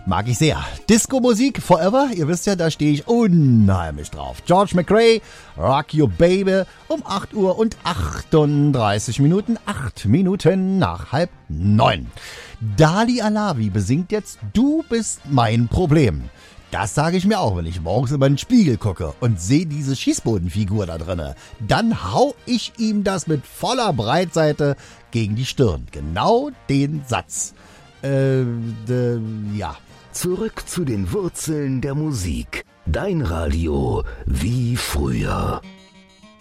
Mag ich sehr. Disco-Musik forever, ihr wisst ja, da stehe ich unheimlich drauf. George McRae, Rock Your Baby, um 8 Uhr und 38 Minuten, 8 Minuten nach 8:30. Dali Alavi besingt jetzt Du bist mein Problem. Das sage ich mir auch, wenn ich morgens über den Spiegel gucke und sehe diese Schießbodenfigur da drinne. Dann hau ich ihm das mit voller Breitseite gegen die Stirn. Genau den Satz. Ja. Zurück zu den Wurzeln der Musik. Dein Radio wie früher.